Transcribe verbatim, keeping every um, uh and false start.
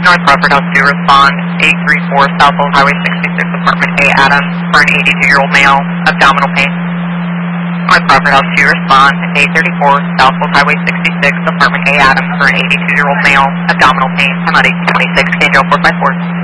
North Crawford House two, respond eight three four Southfield Highway sixty-six, apartment A, Adams, for an eighty-two-year-old male, abdominal pain. North Crawford House two, respond eight thirty-four Southfield Highway sixty-six, apartment A, Adams, for an eighty-two-year-old male, abdominal pain. I'm at eight twenty-six, Canjo four five four.